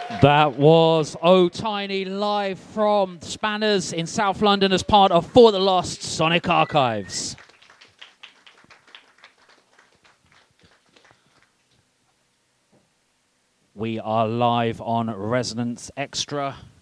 That was Oh Tiny live from Spanners in South London as part of For the Lost Sonic Archives. We are live on Resonance Extra